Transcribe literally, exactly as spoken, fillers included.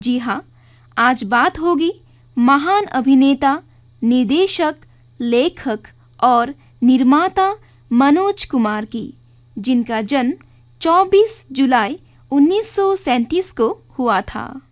जी हाँ, आज बात होगी महान अभिनेता, निर्देशक, लेखक और निर्माता मनोज कुमार की, जिनका जन्म चौबीस जुलाई उन्नीस सौ सैंतीस को हुआ था।